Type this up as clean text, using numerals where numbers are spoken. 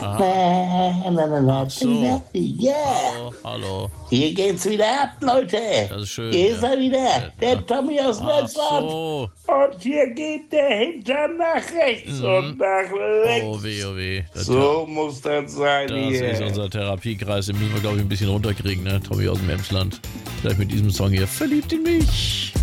Na, na, na, na, Ach so. ja. Hallo. Hier geht's wieder ab, Leute. Das ist schön. Hier ist Ja. er wieder, der Tommy aus Ach Neustart. so. Und hier geht der Hintern nach rechts und Mhm. nach Oh weh, links. oh weh. So muss das sein Das ist hier. unser Therapiekreis, den müssen wir, glaube ich, ein bisschen runterkriegen, ne? Tommy aus dem Emsland. Vielleicht mit diesem Song hier. Verliebt in mich.